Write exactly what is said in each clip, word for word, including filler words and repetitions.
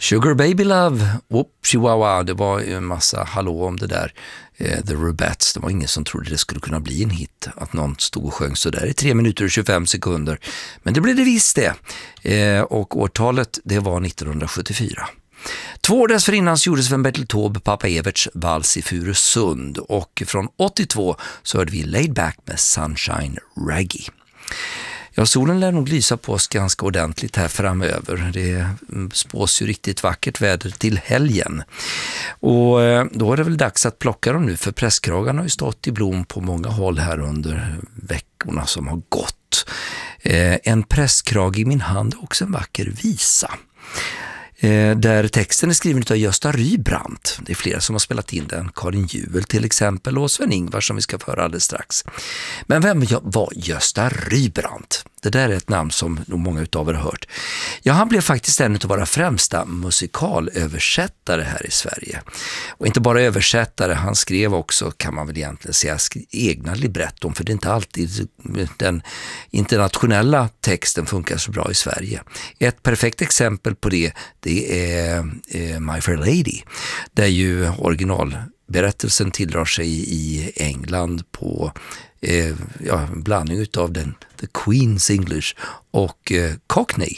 Sugar Baby Love, whoop, chihuahua, det var ju en massa hallå om det där. Eh, The Rubettes, det var ingen som trodde det skulle kunna bli en hit, att någon stod och sjöng så där i tre minuter och tjugofem sekunder. Men det blev det visst det. Eh, och årtalet, det var nittonhundrasjuttiofyra. Två år dessförinnan gjordes för Bertil Taube Pappa Everts vals i Furusund, och från åttiotvå så hörde vi Laid Back med Sunshine Reggae. Ja, solen lär nog lysa på oss ganska ordentligt här framöver. Det spås ju riktigt vackert väder till helgen. Och då är det väl dags att plocka dem nu, för presskragarna har ju stått i blom på många håll här under veckorna som har gått. Eh, en presskrag i min hand är också en vacker visa. Eh, där texten är skriven av Gösta Rybrandt. Det är flera som har spelat in den. Karin Juel till exempel, och Sven-Ingvar som vi ska föra alldeles strax. Men vem var Gösta Rybrandt? Det där är ett namn som nog många utav er har hört. Ja, han blev faktiskt en av våra främsta musikalöversättare här i Sverige. Och inte bara översättare, han skrev också, kan man väl egentligen säga, egna libretton, för det är inte alltid den internationella texten funkar så bra i Sverige. Ett perfekt exempel på det, det är eh, My Fair Lady, där ju originalberättelsen tilldrar sig i England på eh, ja, en blandning utav den The Queen's English och eh, Cockney.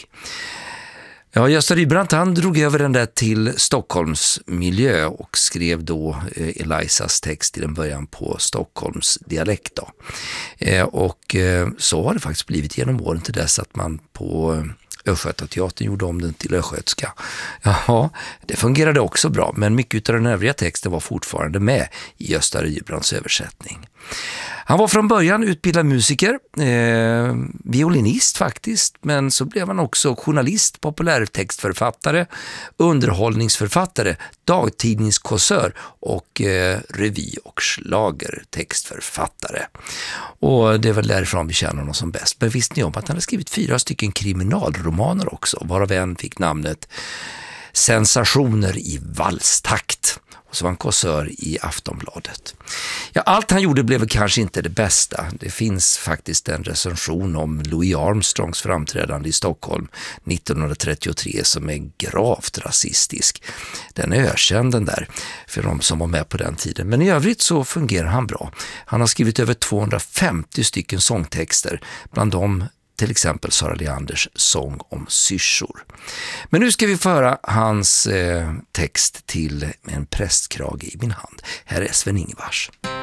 Ja, Gösta Rybrandt, han drog över den där till Stockholms miljö och skrev då eh, Elisas text till en början på Stockholms dialekt då. Eh, och eh, så har det faktiskt blivit genom åren till dess att man på eh, Östgötateatern gjorde om den till östgötska. Jaha, det fungerade också bra, men mycket av den övriga texten var fortfarande med i Gösta Rybrandts översättning. Han var från början utbildad musiker, eh, violinist faktiskt, men så blev han också journalist, populärtextförfattare, underhållningsförfattare, dagtidningskåsör och eh, revy- och schlagertextförfattare. Och det är väl därifrån vi känner honom som bäst. Men visste ni om att han har skrivit fyra stycken kriminalromaner också, varav en fick namnet Sensationer i valstakt. Och så var han kåsör i Aftonbladet. Ja, allt han gjorde blev kanske inte det bästa. Det finns faktiskt en recension om Louis Armstrongs framträdande i Stockholm nittonhundratrettiotre som är gravt rasistisk. Den är ökänd den där för de som var med på den tiden. Men i övrigt så fungerar han bra. Han har skrivit över tvåhundrafemtio stycken sångtexter, bland dem till exempel Sara Leanders sång om syrsor. Men nu ska vi föra hans eh, text till En prästkrage i min hand. Här är Sven-Ingvars.